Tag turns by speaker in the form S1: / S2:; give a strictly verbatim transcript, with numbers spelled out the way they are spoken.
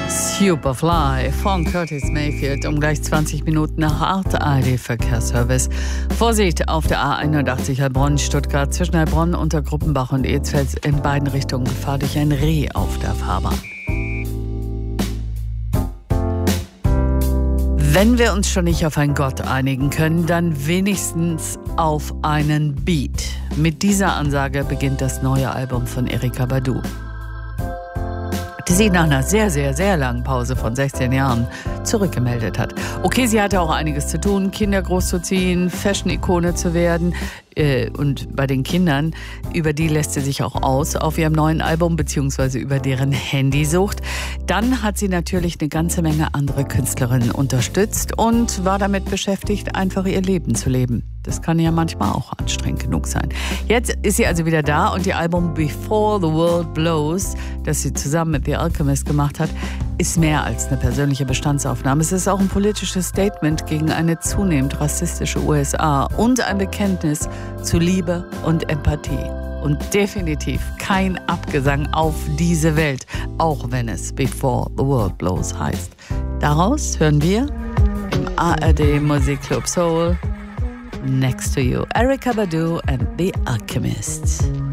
S1: Superfly von Curtis Mayfield um gleich zwanzig Minuten nach acht. A R D-Verkehrsservice. Vorsicht auf der A einundachtzig Heilbronn, Stuttgart zwischen Heilbronn, Untergruppenbach und Ezfels in beiden Richtungen Gefahr durch ein Reh auf der Fahrbahn. Wenn wir uns schon nicht auf einen Gott einigen können, dann wenigstens auf einen Beat. Mit dieser Ansage beginnt das neue Album von Erykah Badu, die sich nach einer sehr, sehr, sehr langen Pause von sechzehn Jahren zurückgemeldet hat. Okay, sie hatte auch einiges zu tun, Kinder großzuziehen, Fashion-Ikone zu werden. Äh, und bei den Kindern, über die lässt sie sich auch aus auf ihrem neuen Album, beziehungsweise über deren Handysucht. Dann hat sie natürlich eine ganze Menge andere Künstlerinnen unterstützt und war damit beschäftigt, einfach ihr Leben zu leben. Das kann ja manchmal auch anstrengend genug sein. Jetzt ist sie also wieder da und ihr Album Before the World Blows, das sie zusammen mit The Alchemist gemacht hat, ist mehr als eine persönliche Bestandsaufnahme. Es ist auch ein politisches Statement gegen eine zunehmend rassistische U S A und ein Bekenntnis zu Liebe und Empathie. Und definitiv kein Abgesang auf diese Welt, auch wenn es Before the World Blows heißt. Daraus hören wir im A R D Musikclub Soul Next to You, Erykah Badu and The Alchemist.